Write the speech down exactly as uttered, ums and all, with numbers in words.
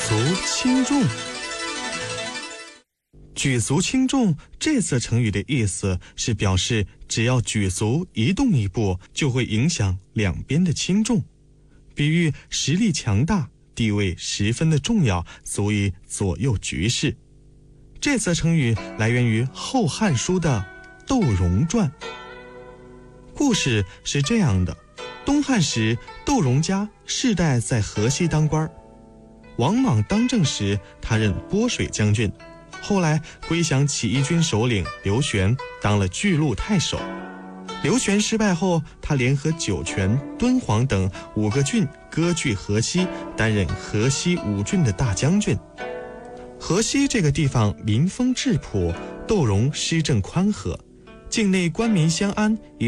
足轻重。举足轻重这次成语的意思是表示只要举足移动一步，就会影响两边的轻重，比喻实力强大，地位十分的重要，足以左右局势。这则成语来源于《后汉书》的《窦融传》。故事是这样的：东汉时，窦融家世代在河西当官，王莽当政时，他任波水将军，后来归降起义军首领刘玄，当了巨鹿太守。刘玄失败后，他联合酒泉、敦煌等五个郡割据河西，担任河西五郡的大将军。河西这个地方民风质朴，窦融施政宽和，境内官民相安，